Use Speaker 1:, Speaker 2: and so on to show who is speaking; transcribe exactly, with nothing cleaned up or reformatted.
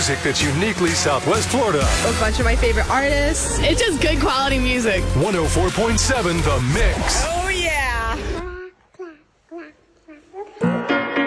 Speaker 1: music that's uniquely Southwest Florida.
Speaker 2: A bunch of my favorite artists.
Speaker 3: It's just good quality music.
Speaker 1: one oh four point seven The Mix.
Speaker 3: Oh,